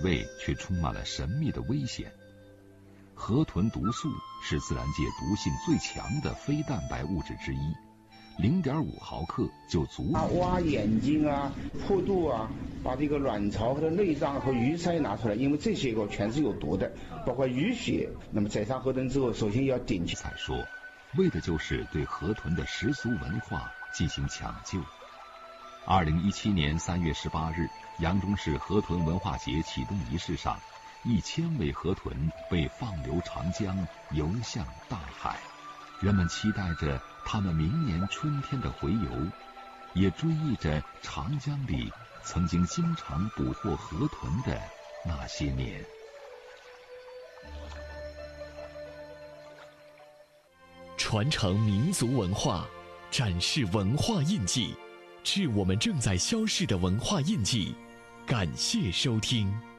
味却充满了神秘的危险。河豚毒素是自然界毒性最强的非蛋白物质之一，0.5毫克就足以挖眼睛啊、破肚啊，把这个卵巢和内脏和鱼鳃拿出来，因为这些个全是有毒的，包括鱼血。那么宰杀河豚之后，首先要顶去。 才说，为的就是对河豚的习俗文化进行抢救。2017年3月18日，扬州市河豚文化节启动仪式上，1000尾河豚被放流长江，游向大海。人们期待着它们明年春天的回游，也追忆着长江里曾经经常捕获河豚的那些年。 传承民族文化，展示文化印记，致我们正在消逝的文化印记。感谢收听。